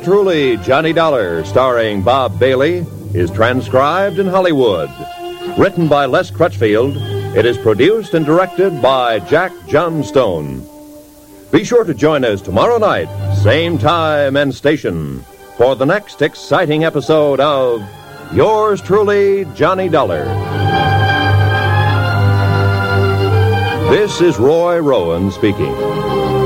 truly, Johnny Dollar, starring Bob Bailey, is transcribed in Hollywood. Written by Les Crutchfield, it is produced and directed by Jack Johnstone. Be sure to join us tomorrow night, same time and station, for the next exciting episode of Yours Truly, Johnny Dollar. This is Roy Rowan speaking.